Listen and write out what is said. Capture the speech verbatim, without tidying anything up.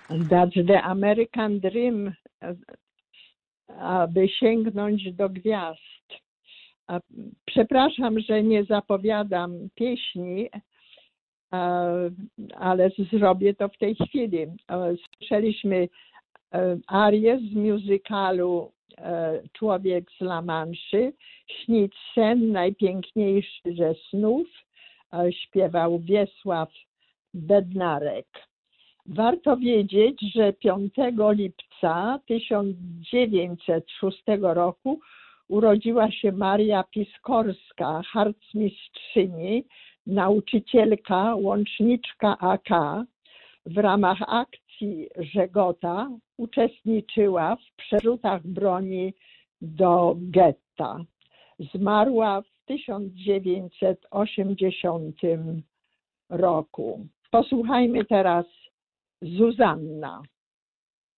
That's the American Dream, aby sięgnąć do gwiazd. Przepraszam, że nie zapowiadam pieśni, ale zrobię to w tej chwili. Słyszeliśmy arię z musicalu Człowiek z La Manszy, Śnić sen najpiękniejszy ze snów, śpiewał Wiesław Bednarek. Warto wiedzieć, że piątego lipca tysiąc dziewięćset szóstego roku urodziła się Maria Piskorska, harcmistrzyni, nauczycielka, łączniczka A K. W ramach akcji Żegota uczestniczyła w przerzutach broni do getta. Zmarła w tysiąc dziewięćset osiemdziesiątym roku. Posłuchajmy teraz Zuzanna.